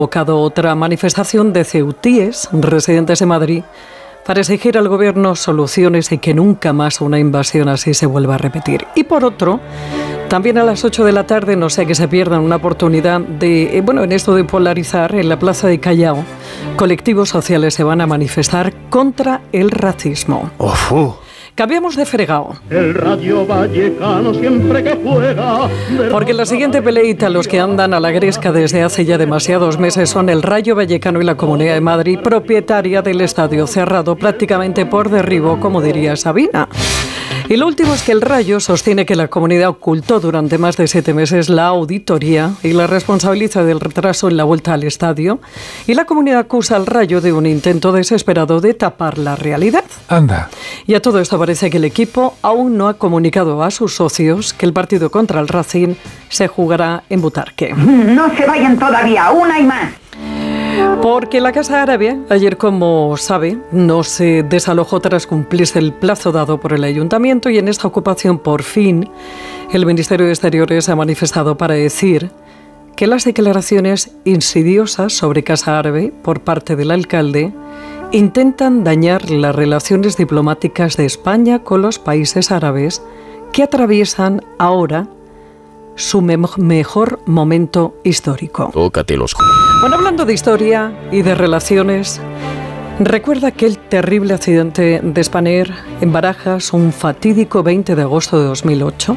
convocado otra manifestación de ceutíes residentes de Madrid para exigir al gobierno soluciones y que nunca más una invasión así se vuelva a repetir. Y por otro, también a las 8 de la tarde, no sea que se pierdan una oportunidad de, en esto de polarizar, en la plaza de Callao, colectivos sociales se van a manifestar contra el racismo. Cambiamos de fregado. El Rayo Vallecano siempre que juega. Porque en la siguiente peleita los que andan a la gresca desde hace ya demasiados meses son el Rayo Vallecano y la Comunidad de Madrid, propietaria del estadio cerrado prácticamente por derribo, como diría Sabina. Y lo último es que el Rayo sostiene que la comunidad ocultó durante más de 7 meses la auditoría y la responsabiliza del retraso en la vuelta al estadio. Y la comunidad acusa al Rayo de un intento desesperado de tapar la realidad. Anda. Y a todo esto parece que el equipo aún no ha comunicado a sus socios que el partido contra el Racing se jugará en Butarque. No se vayan todavía, una y más. Porque la Casa Árabe, ayer, como sabe, no se desalojó tras cumplirse el plazo dado por el ayuntamiento, y en esta ocupación, por fin, el Ministerio de Exteriores ha manifestado para decir que las declaraciones insidiosas sobre Casa Árabe por parte del alcalde intentan dañar las relaciones diplomáticas de España con los países árabes que atraviesan ahora su mejor momento histórico. Tócatelos. Bueno, hablando de historia y de relaciones, recuerda aquel terrible accidente de Spanair en Barajas, un fatídico 20 de agosto de 2008.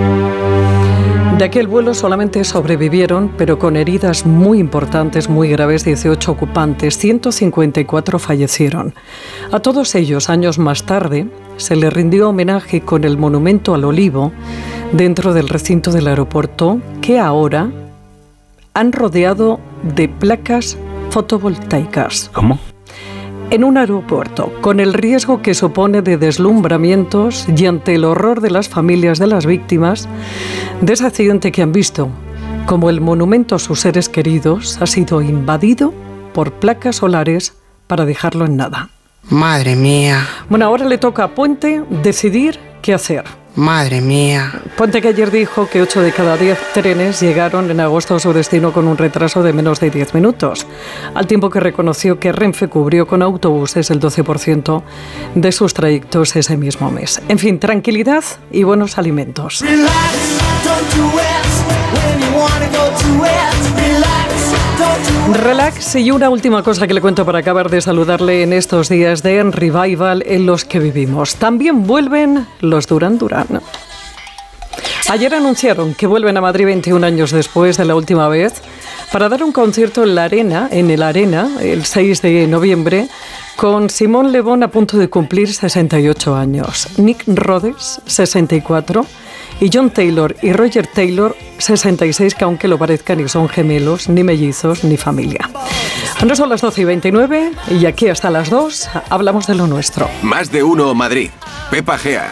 De aquel vuelo solamente sobrevivieron, pero con heridas muy importantes, muy graves, 18 ocupantes, 154 fallecieron. A todos ellos, años más tarde, se les rindió homenaje con el monumento al olivo dentro del recinto del aeropuerto, que ahora han rodeado de placas fotovoltaicas. ¿Cómo? En un aeropuerto, con el riesgo que supone de deslumbramientos y ante el horror de las familias de las víctimas de ese accidente que han visto, como el monumento a sus seres queridos ha sido invadido por placas solares para dejarlo en nada. Madre mía. Bueno, ahora le toca a Puente decidir qué hacer. Madre mía. Puente, que ayer dijo que 8 de cada 10 trenes llegaron en agosto a su destino con un retraso de menos de 10 minutos, al tiempo que reconoció que Renfe cubrió con autobuses el 12% de sus trayectos ese mismo mes. En fin, tranquilidad y buenos alimentos. Relax. Y una última cosa que le cuento para acabar de saludarle en estos días de revival en los que vivimos. También vuelven los Duran Duran. Ayer anunciaron que vuelven a Madrid 21 años después de la última vez para dar un concierto en el Arena, el 6 de noviembre, con Simón Le Bon a punto de cumplir 68 años, Nick Rhodes, 64, y John Taylor y Roger Taylor, 66, que aunque lo parezcan, ni son gemelos, ni mellizos, ni familia. Ahora son las 12:29 y aquí hasta las 2 hablamos de lo nuestro. Más de uno Madrid. Pepa Gea.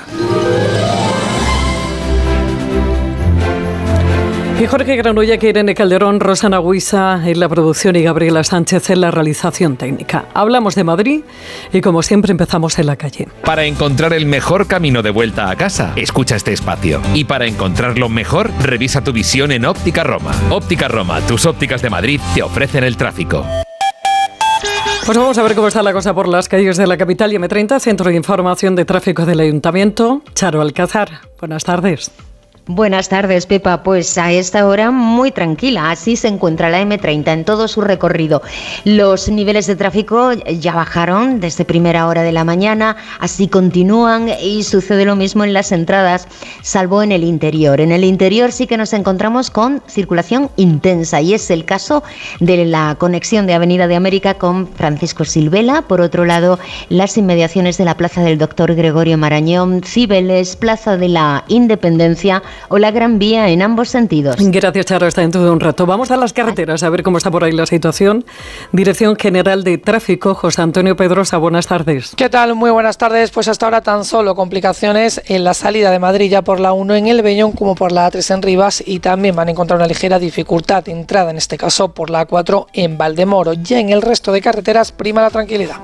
Y Jorge Granulla, que Irene Calderón, Rosana Huiza en la producción y Gabriela Sánchez en la realización técnica. Hablamos de Madrid y, como siempre, empezamos en la calle. Para encontrar el mejor camino de vuelta a casa, escucha este espacio. Y para encontrarlo mejor, revisa tu visión en Óptica Roma. Óptica Roma, tus ópticas de Madrid te ofrecen el tráfico. Pues vamos a ver cómo está la cosa por las calles de la capital y M30, Centro de Información de Tráfico del Ayuntamiento. Charo Alcázar, buenas tardes. Buenas tardes, Pepa. Pues a esta hora muy tranquila. Así se encuentra la M30 en todo su recorrido. Los niveles de tráfico ya bajaron desde primera hora de la mañana, así continúan y sucede lo mismo en las entradas, salvo en el interior. En el interior sí que nos encontramos con circulación intensa y es el caso de la conexión de Avenida de América con Francisco Silvela. Por otro lado, las inmediaciones de la Plaza del Doctor Gregorio Marañón, Cibeles, Plaza de la Independencia o la Gran Vía en ambos sentidos. Gracias, Charo. Hasta dentro de un rato. Vamos a las carreteras a ver cómo está por ahí la situación. Dirección General de Tráfico, José Antonio Pedrosa, buenas tardes. ¿Qué tal? Muy buenas tardes. Pues hasta ahora tan solo complicaciones en la salida de Madrid, ya por la 1 en el Beñón como por la A3 en Rivas, y también van a encontrar una ligera dificultad de entrada, en este caso por la A4 en Valdemoro. Ya en el resto de carreteras prima la tranquilidad.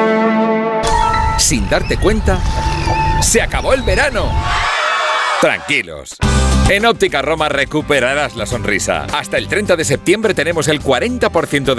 Sin darte cuenta, ¡se acabó el verano! Tranquilos. En Óptica Roma recuperarás la sonrisa. Hasta el 30 de septiembre tenemos el 40% de